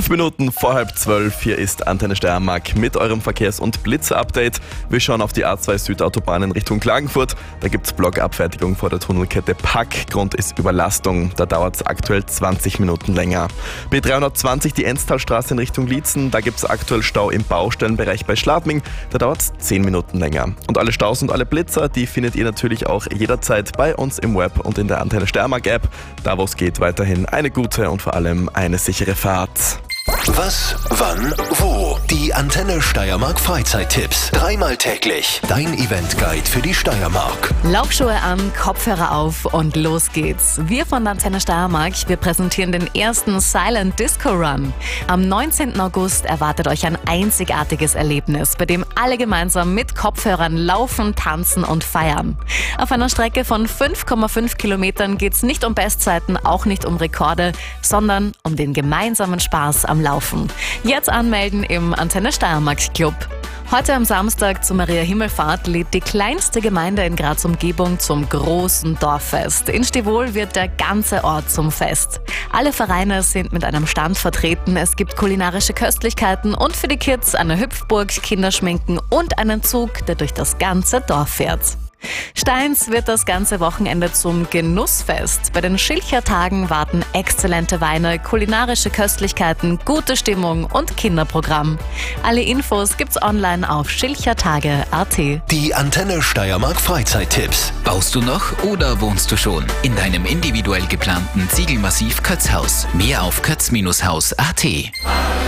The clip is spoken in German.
5 Minuten vor halb 12, hier ist Antenne Steiermark mit eurem Verkehrs- und Blitzer-Update. Wir schauen auf die A2 Südautobahn in Richtung Klagenfurt. Da gibt es Blockabfertigung vor der Tunnelkette Pack. Grund ist Überlastung. Da dauert es aktuell 20 Minuten länger. B320 die Enztalstraße in Richtung Liezen. Da gibt es aktuell Stau im Baustellenbereich bei Schladming. Da dauert es 10 Minuten länger. Und alle Staus und alle Blitzer, die findet ihr natürlich auch jederzeit bei uns im Web und in der Antenne Steiermark App. Da wo es geht, weiterhin eine gute und vor allem eine sichere Fahrt. Was, wann, wo? Die Antenne Steiermark Freizeittipps. Dreimal täglich. Dein Eventguide für die Steiermark. Laufschuhe an, Kopfhörer auf und los geht's. Wir von der Antenne Steiermark, wir präsentieren den ersten Silent Disco Run. Am 19. August erwartet euch ein einzigartiges Erlebnis, bei dem alle gemeinsam mit Kopfhörern laufen, tanzen und feiern. Auf einer Strecke von 5,5 Kilometern geht's nicht um Bestzeiten, auch nicht um Rekorde, sondern um den gemeinsamen Spaß am Laufen. Jetzt anmelden im Antenne Steiermark Club. Heute am Samstag zur Maria Himmelfahrt lädt die kleinste Gemeinde in Graz Umgebung zum großen Dorffest. In Stivol wird der ganze Ort zum Fest. Alle Vereine sind mit einem Stand vertreten. Es gibt kulinarische Köstlichkeiten und für die Kids eine Hüpfburg, Kinderschminken und einen Zug, der durch das ganze Dorf fährt. Steins wird das ganze Wochenende zum Genussfest. Bei den Schilcher-Tagen warten exzellente Weine, kulinarische Köstlichkeiten, gute Stimmung und Kinderprogramm. Alle Infos gibt's online auf schilchertage.at. Die Antenne Steiermark Freizeittipps. Baust du noch oder wohnst du schon in deinem individuell geplanten Ziegelmassiv Kötzhaus? Mehr auf kötz-haus.at.